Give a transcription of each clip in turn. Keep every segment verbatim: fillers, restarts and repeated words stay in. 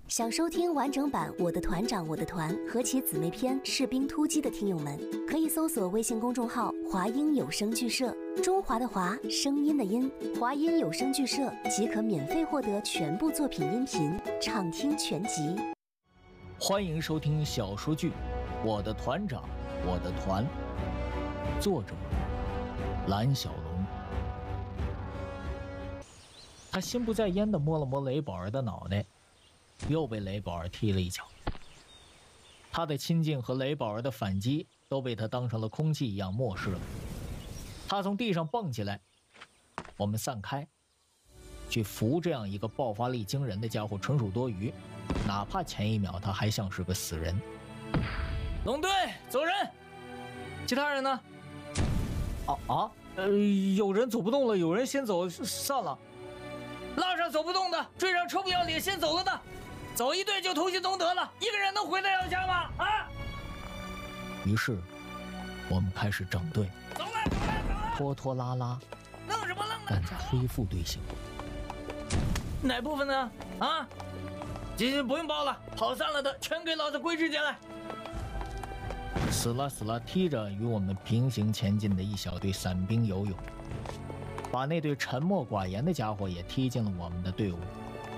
想收听完整版《我的团长我的团》和其姊妹篇《士兵突击》的听友们，可以搜索微信公众号“华音有声剧社”，中华的华，声音的音，华音有声剧社即可免费获得全部作品音频，畅听全集。 欢迎收听小说剧《我的团长我的团》，作者蓝小龙。他心不在焉地摸了摸雷宝儿的脑袋，又被雷宝儿踢了一脚。他的亲近和雷宝儿的反击都被他当成了空气一样漠视了。他从地上蹦起来，我们散开，去扶这样一个爆发力惊人的家伙纯属多余，哪怕前一秒他还像是个死人。龙队走人，其他人呢？啊啊，呃，有人走不动了，有人先走，散了。拉上走不动的，追上臭不要脸先走了的，走一队就同心同德了，一个人能回得了家吗？啊！于是，我们开始整队，走了走了走了，拖拖拉拉，愣什么愣呢？但在恢复队形。哪部分呢？啊！今天不用报了，跑散了的全给老子归置进来。死了死了，踢着与我们平行前进的一小队伞兵游泳，把那对沉默寡言的家伙也踢进了我们的队伍。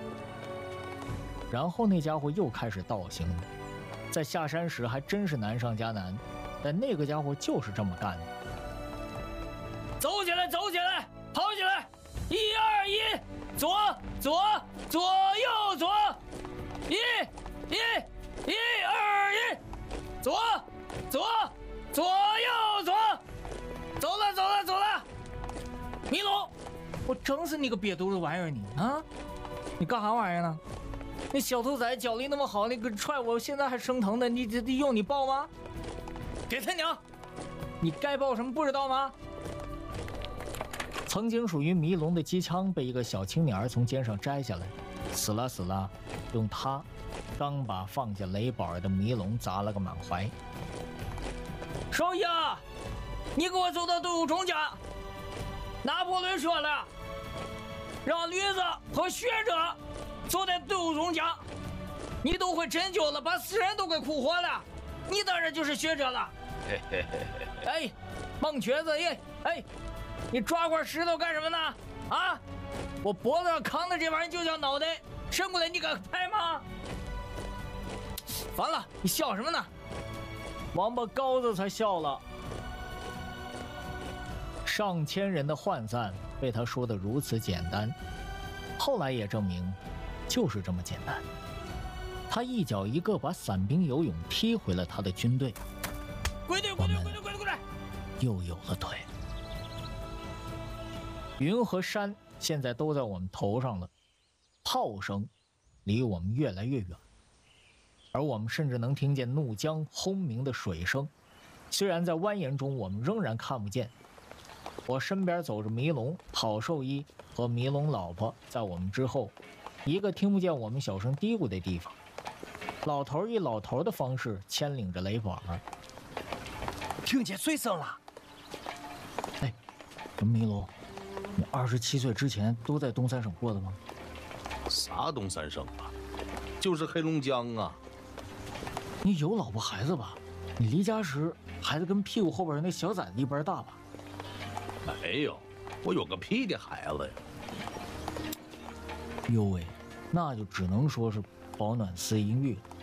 然后那家伙又开始倒行了，在下山时还真是难上加难，但那个家伙就是这么干的。走起来，走起来，跑起来！一二一，左左左右左，一一一二一，左左左右左，走了走了走了！迷龙，我整死你个瘪犊子玩意儿你啊！你干啥玩意儿呢？那小兔崽脚力那么好，那个踹我现在还生疼的，你这用你抱吗？给他娘！你该抱什么不知道吗？曾经属于迷龙的机枪被一个小青年从肩上摘下来，死了死了，用它刚把放下雷宝儿的迷龙砸了个满怀。少爷，你给我走到队伍中间。拿破仑说了，让驴子和学者坐在队伍中间，你都会针灸了，把死人都给哭活了，你当然就是学者了。哎，孟瘸子，哎哎，你抓块石头干什么呢？啊，我脖子上扛的这玩意儿就叫脑袋，伸过来你敢拍吗？烦了，你笑什么呢？王八羔子才笑了。上千人的涣散被他说得如此简单，后来也证明就是这么简单。他一脚一个把伞兵游泳踢回了他的军队，归队归队归队归队归队，又有了腿。云和山现在都在我们头上了，炮声离我们越来越远，而我们甚至能听见怒江轰鸣的水声，虽然在蜿蜒中我们仍然看不见。我身边走着迷龙、郝兽医和迷龙老婆，在我们之后，一个听不见我们小声嘀咕的地方。老头以老头的方式牵领着雷宝儿。 听见水声了。 哎，迷龙，你二十七岁之前都在东三省过的吗？ 啥东三省啊？就是黑龙江啊。 你有老婆孩子吧？你离家时孩子跟屁股后边那小崽子一般大吧？ 没有，我有个屁的孩子呀！ 哟喂，那就只能说是保暖思淫欲了。